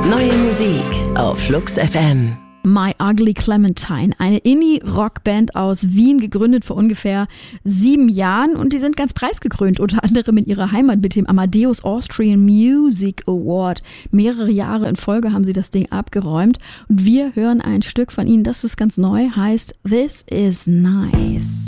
Neue Musik auf Flux FM. My Ugly Clementine, eine Indie-Rockband aus Wien, gegründet vor ungefähr 7 Jahren, und die sind ganz preisgekrönt, unter anderem in ihrer Heimat mit dem Amadeus Austrian Music Award. Mehrere Jahre in Folge haben sie das Ding abgeräumt, und wir hören ein Stück von ihnen, das ist ganz neu, heißt This Is Nice.